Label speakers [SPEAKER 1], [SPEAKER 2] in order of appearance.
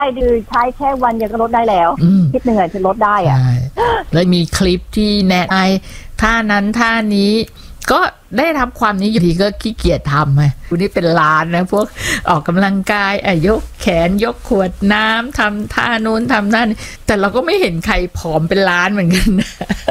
[SPEAKER 1] ดือใช้แค่วันเดียวก็ลดได้แล้วคิดหนึ่งจะลดได้อะ
[SPEAKER 2] แล้วมีคลิปที่แนะนำท่านั้นท่านี้ก็ได้รับความนิยมทีก็ขี้เกียจทำไงวันนี้เป็นล้านนะพวกออกกำลังกายยกแขนยกขวดน้ำทำท่านู้นทำนั่นแต่เราก็ไม่เห็นใครผอมเป็นล้านเหมือนกัน